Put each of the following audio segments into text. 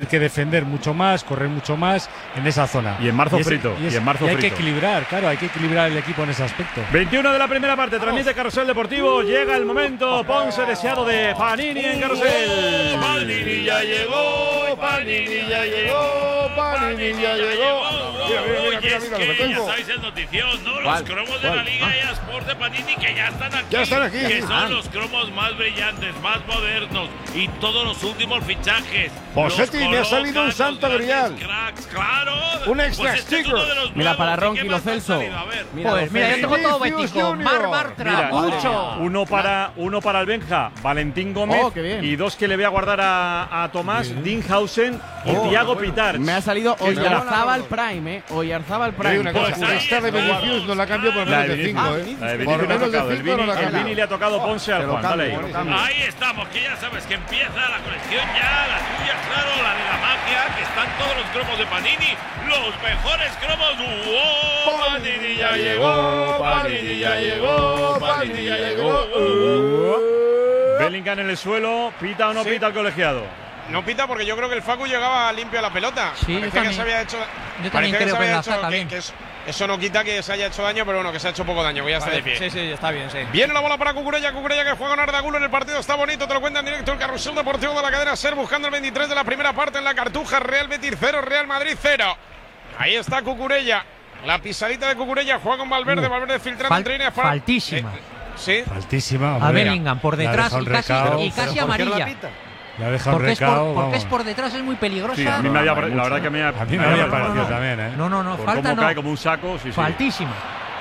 que defender mucho más, correr mucho más en esa zona. Y en marzo frito. Y hay que equilibrar, claro, hay que equilibrar el equipo en ese aspecto. 21 de la primera parte, transmite Carrusel Deportivo. Llega el momento, Ponce deseado de Panini en Carrusel. Panini ya llegó, Panini ya llegó, Panini ya llegó. Mira, ya sabéis el notición, ¿no? Los cromos de la Liga eSports de Panini que ya están aquí. Ya están aquí. Que son los cromos más brillantes, más modernos y todos los últimos fichajes. Posetti, me ha salido un santo grial. Cracks, claro. Un extra sticker. Mira, para Ronqui Lo Celso. Pues mira, yo tengo todo bético. Mar Bartra, mucho. Uno para el Benja, Valentín Gómez. Y dos que le voy a guardar a Tomás, Dinhausen y Thiago Pitar. Me ha salido Oyarzábal Prime, Oyarzábal Prime. Una cosa, esta de Vinicius no la cambio por menos de 5, Por menos de 5 no la cambio. El Vini le ha tocado Ponce al Juan. Dale ahí. Ahí estamos, que ya sabes que empieza la colección ya, la tuya, claro, la de la magia, que están todos los cromos de Panini, los mejores cromos. ¡Oh! Panini ya llegó, Panini ya llegó, Panini ya llegó. Bellingham en el suelo, ¿pita o no pita el colegiado? No pita porque yo creo que el Facu llegaba limpio a la pelota. Sí, yo también, que se había hecho, yo también creo que la saca bien. Eso no quita que se haya hecho daño, pero bueno, que se ha hecho poco daño, que ya está de pie. Sí, está bien, sí. Viene la bola para Cucurella que juega con Arda Güler en el partido, está bonito, te lo cuenta en directo el Carrusel Deportivo de la cadena SER, buscando el 23 de la primera parte en la Cartuja. Real Betis 0, Real Madrid 0. Ahí está Cucurella, la pisadita de Cucurella, juega con Valverde, Valverde filtrando entre líneas para… Faltísima. Sí. Faltísima. A Bellingham por detrás y casi amarilla. Le ha dejado un recao. Porque es por detrás, es muy peligrosa. Sí, a mí la verdad que me había parecido también, ¿eh? No, falta no. Cae como un saco, sí. Faltísima.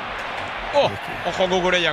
Oh, ojo Cucurella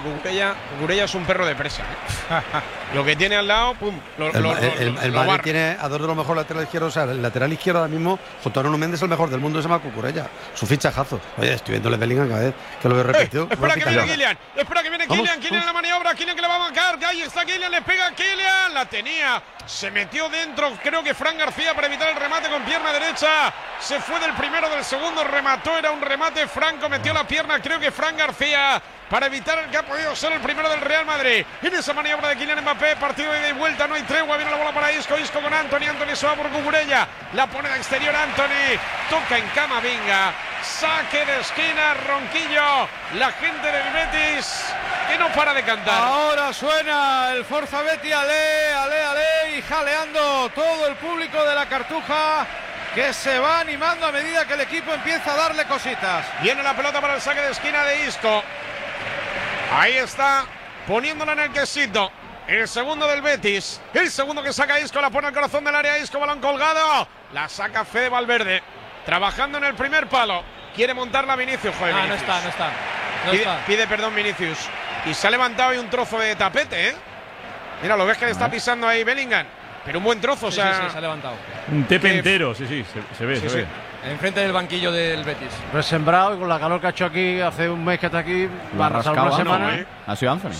es un perro de presa. Lo que tiene al lado, pum. El Madrid tiene a dos de los mejores laterales izquierdos. O sea, el lateral izquierdo ahora mismo, junto a Nuno Méndez, el mejor del mundo, se llama Cucurella. Su fichajazo. Oye, estoy viendo el Bellingham cada vez que lo veo repetido. Espera que viene Kylian. Kylian en la maniobra. Kylian que le va a marcar. Que ahí está Kylian, le pega a Kylian. La tenía. Se metió dentro, creo que Fran García para evitar el remate con pierna derecha. Se fue del primero, del segundo, remató, era un remate. Franco metió la pierna, creo que Fran García, para evitar el que ha podido ser el primero del Real Madrid. En esa maniobra de Kylian Mbappé, partido de ida y vuelta, no hay tregua. Viene la bola para Isco con Anthony se va por Cucurella. La pone de exterior Anthony, toca en Camavinga. Saque de esquina, Ronquillo. La gente del Betis que no para de cantar. Ahora suena el Forza Betis, ale, y jaleando todo el público de la Cartuja, que se va animando a medida que el equipo empieza a darle cositas. Viene la pelota para el saque de esquina de Isco. Ahí está, poniéndola en el quesito. El segundo del Betis. El segundo que saca Isco, la pone al corazón del área. Isco, balón colgado. La saca Fede Valverde. Trabajando en el primer palo. Quiere montarla Vinicius. Joder, Vinicius. No está. Pide perdón Vinicius. Y se ha levantado ahí un trozo de tapete, ¿eh? Mira, lo ves que le está pisando ahí Bellingham. Pero un buen trozo, sí, o sea… Sí, se ha levantado. Un tepe entero, se ve. Enfrente del banquillo del Betis. Resembrado y con la calor que ha hecho aquí, hace un mes que está aquí, va a arrasar una semana. Ha sido Anthony.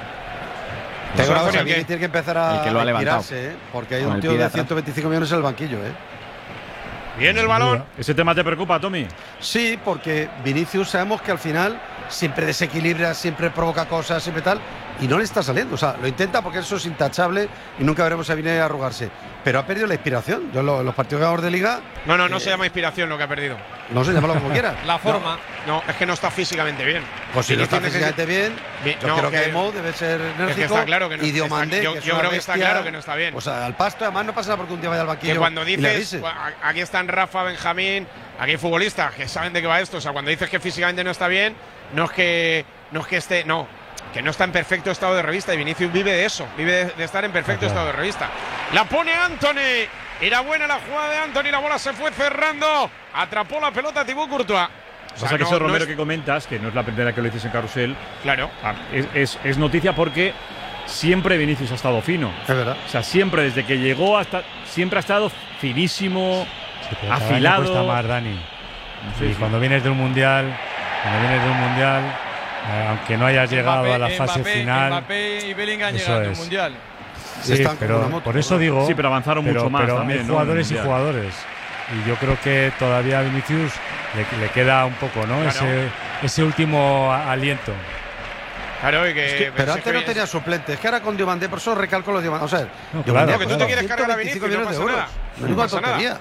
Tiene que empezar a retirarse, porque hay un tío de 125 millones en el banquillo, ¿eh? Viene el balón. ¿Ese tema te preocupa, Tommy? Sí, porque Vinicius sabemos que al final siempre desequilibra, siempre provoca cosas, siempre tal, y no le está saliendo. O sea, lo intenta porque eso es intachable y nunca veremos a Vinicius arrugarse. Pero ha perdido la inspiración. Yo los partidos ganadores de Liga… No se llama inspiración lo que ha perdido. No sé, llámalo como quieras. La forma. No, es que no está físicamente bien. Pues si no está físicamente bien, yo creo que Mo debe ser enérgico. Es que está claro que no, y Diomandé, yo creo que está claro que no está bien. O sea, al pasto, además no pasa nada porque un día vaya al banquillo. Que cuando dices, aquí están Rafa, Benjamín, aquí hay futbolistas que saben de qué va esto. O sea, cuando dices que físicamente no está bien, no es que esté… No, que no está en perfecto estado de revista. Y Vinicius vive de eso, vive de estar en perfecto estado de revista. La pone Anthony. Era buena la jugada de Anthony, la bola se fue cerrando. Atrapó la pelota Thibaut Courtois. O sea, que eso, Romero, que comentas, que no es la primera que lo dices en Carrusel. Claro. Es noticia porque siempre Vinicius ha estado fino. Es verdad. O sea, siempre, desde que llegó hasta… Siempre ha estado finísimo, afilado. Cuesta más, Dani. Y cuando vienes de un mundial, aunque no hayas llegado a la fase final… Mbappé y Bellingham llegaron al mundial. Sí, pero por eso digo… Sí, pero avanzaron mucho más también, hay jugadores y jugadores. Y yo creo que todavía a Vinicius le queda un poco, ¿no? Claro. Ese último aliento. Claro, pero antes no tenía suplentes. Es que ahora con Diomandé, por eso recalco los Diomandé. O sea, que tú te quieres cargar a Vinicius, no pasa nada. No pasa nada.